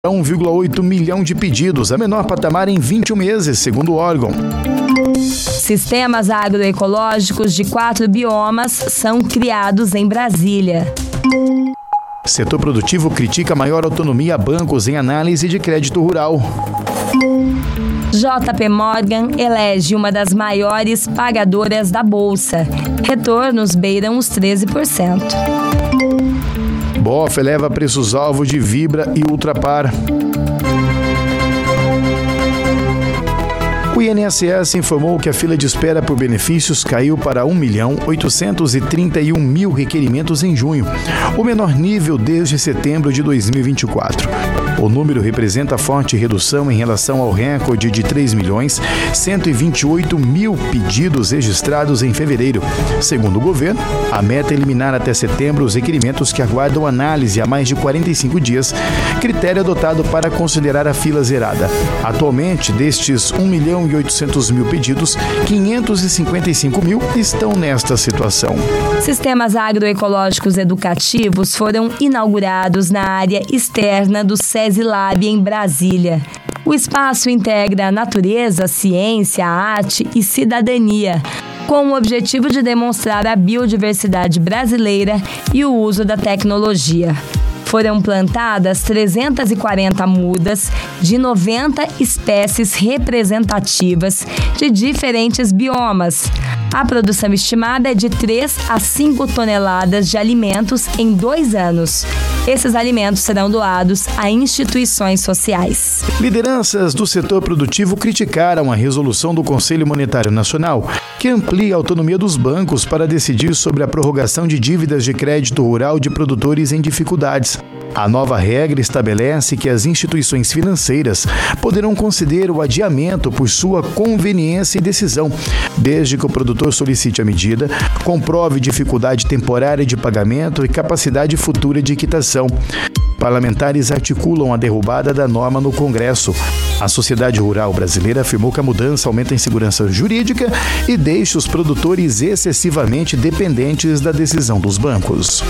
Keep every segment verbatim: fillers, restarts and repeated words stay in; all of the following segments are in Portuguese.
um vírgula oito milhão de pedidos, a menor patamar em vinte e um meses, segundo o órgão. Sistemas agroecológicos de quatro biomas são criados em Brasília. Setor produtivo critica maior autonomia a bancos em análise de crédito rural. J P Morgan elege uma das maiores pagadoras da Bolsa. Retornos beiram os treze por cento. B O F eleva preços-alvo de Vibra e Ultrapar. O I N S S informou que a fila de espera por benefícios caiu para um milhão oitocentos e trinta e um mil requerimentos em junho, o menor nível desde setembro de dois mil e vinte e quatro. O número representa forte redução em relação ao recorde de três milhões cento e vinte e oito mil pedidos registrados em fevereiro. Segundo o governo, a meta é eliminar até setembro os requerimentos que aguardam análise há mais de quarenta e cinco dias, critério adotado para considerar a fila zerada. Atualmente, destes um milhão e oitocentos mil pedidos, quinhentos e cinquenta e cinco mil estão nesta situação. Sistemas agroecológicos educativos foram inaugurados na área externa do SESI-Lab em Brasília. O espaço integra a natureza, ciência, arte e cidadania, com o objetivo de demonstrar a biodiversidade brasileira e o uso da tecnologia. Foram plantadas trezentas e quarenta mudas de noventa espécies representativas de diferentes biomas. A produção estimada é de três a cinco toneladas de alimentos em dois anos. Esses alimentos serão doados a instituições sociais. Lideranças do setor produtivo criticaram a resolução do Conselho Monetário Nacional, que amplia a autonomia dos bancos para decidir sobre a prorrogação de dívidas de crédito rural de produtores em dificuldades. A nova regra estabelece que as instituições financeiras poderão conceder o adiamento por sua conveniência e decisão, desde que o produtor solicite a medida, comprove dificuldade temporária de pagamento e capacidade futura de quitação. Parlamentares articulam a derrubada da norma no Congresso. A sociedade rural brasileira afirmou que a mudança aumenta a insegurança jurídica e deixa os produtores excessivamente dependentes da decisão dos bancos.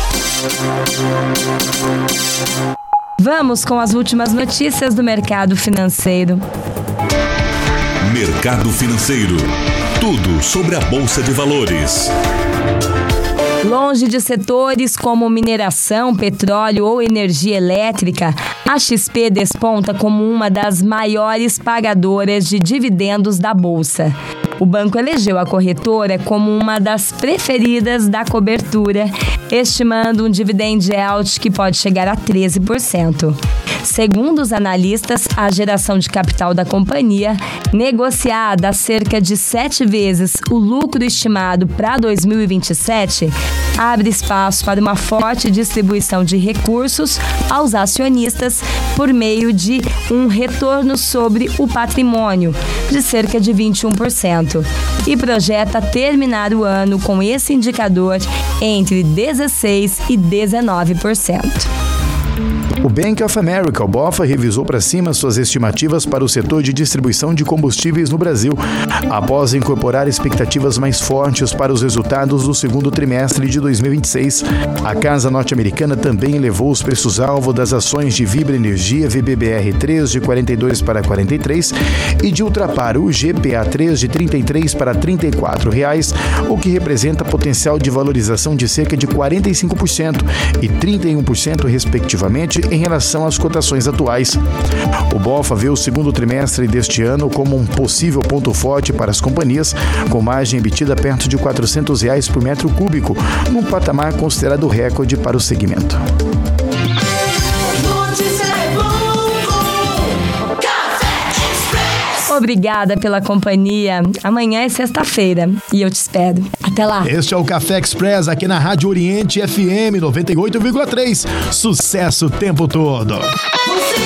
Vamos com as últimas notícias do mercado financeiro. Mercado financeiro. Tudo sobre a Bolsa de Valores. Longe de setores como mineração, petróleo ou energia elétrica, a X P desponta como uma das maiores pagadoras de dividendos da Bolsa. O banco elegeu a corretora como uma das preferidas da cobertura, estimando um dividend yield que pode chegar a treze por cento. Segundo os analistas, a geração de capital da companhia, negociada a cerca de sete vezes o lucro estimado para dois mil e vinte e sete, abre espaço para uma forte distribuição de recursos aos acionistas por meio de um retorno sobre o patrimônio de cerca de vinte e um por cento e projeta terminar o ano com esse indicador entre dezesseis por cento e dezenove por cento. O Bank of America, o B O F A, revisou para cima suas estimativas para o setor de distribuição de combustíveis no Brasil, após incorporar expectativas mais fortes para os resultados do segundo trimestre de dois mil e vinte e seis. A casa norte-americana também elevou os preços-alvo das ações de Vibra Energia V B B R três de quarenta e dois para quarenta e três e de Ultrapar U G P A três de trinta e três para trinta e quatro reais, o que representa potencial de valorização de cerca de quarenta e cinco por cento e trinta e um por cento, respectivamente, em relação às cotações atuais. O B O F A vê o segundo trimestre deste ano como um possível ponto forte para as companhias, com margem embitida perto de quatrocentos reais por metro cúbico, num patamar considerado recorde para o segmento. Obrigada pela companhia. Amanhã é sexta-feira e eu te espero. Até lá. Este é o Café Express aqui na Rádio Oriente F M noventa e oito vírgula três. Sucesso o tempo todo.